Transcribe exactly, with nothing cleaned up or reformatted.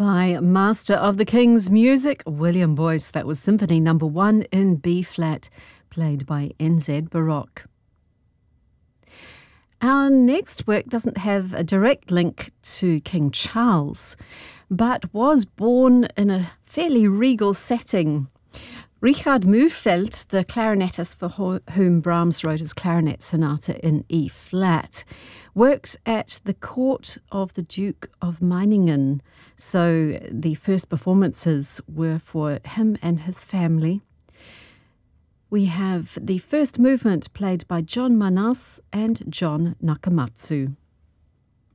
By Master of the King's Music, William Boyce. That was Symphony Number One in B flat, played by N Z Baroque. Our next work doesn't have a direct link to King Charles, but was born in a fairly regal setting. Richard Mühlfeld, the clarinetist for whom Brahms wrote his clarinet sonata in E flat, works at the court of the Duke of Meiningen. So the first performances were for him and his family. We have the first movement played by John Manas and John Nakamatsu.